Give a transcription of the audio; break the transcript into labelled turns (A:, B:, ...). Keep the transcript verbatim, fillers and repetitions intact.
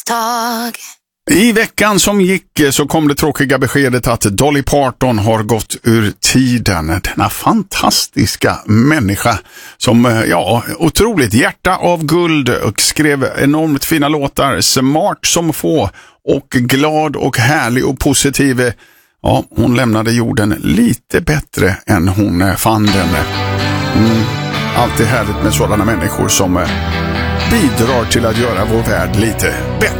A: Tag.
B: I veckan som gick så kom det tråkiga beskedet att Dolly Parton har gått ur tiden. Denna fantastiska människa som, ja, otroligt hjärta av guld och skrev enormt fina låtar, smart som få och glad och härlig och positiv. Ja, hon lämnade jorden lite bättre än hon fann den. Mm, alltid härligt med sådana människor som bidrar till att göra vår värld lite bättre.